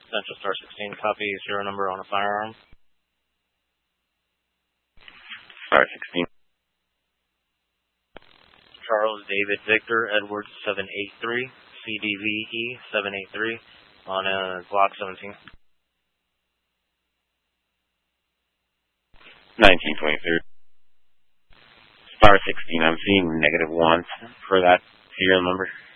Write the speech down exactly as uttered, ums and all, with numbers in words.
Central Star sixteen, copy serial number on a firearm. Star sixteen. Charles David Victor Edward seven eight three, C D V E seven eight three, on a Glock seventeen. nineteen twenty-three. Star sixteen, I'm seeing negative one for that serial number.